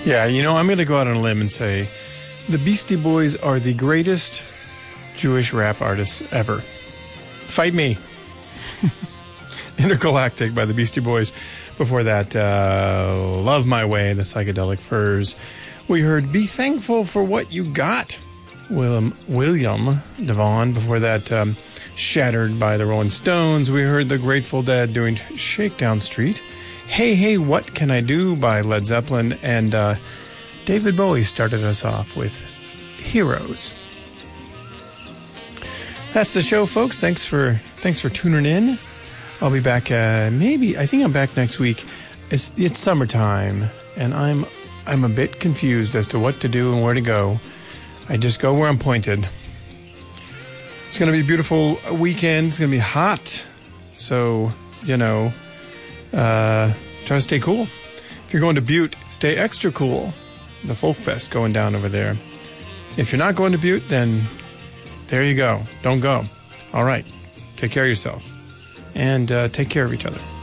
Yeah, I'm going to go out on a limb and say the Beastie Boys are the greatest Jewish rap artists ever. Fight me. Intergalactic by the Beastie Boys. Before that, Love My Way, the Psychedelic Furs. We heard Be Thankful for What You Got, William Devon. Before that, Shattered by the Rolling Stones. We heard the Grateful Dead doing Shakedown Street. Hey, Hey, What Can I Do by Led Zeppelin. And David Bowie started us off with Heroes. That's the show, folks. Thanks for tuning in. I'll be back. I think I'm back next week. It's summertime, and I'm a bit confused as to what to do and where to go. I just go where I'm pointed. It's going to be a beautiful weekend. It's going to be hot, so try to stay cool. If you're going to Butte, stay extra cool. The Folk Fest going down over there. If you're not going to Butte, then there you go. Don't go. All right. Take care of yourself. And take care of each other.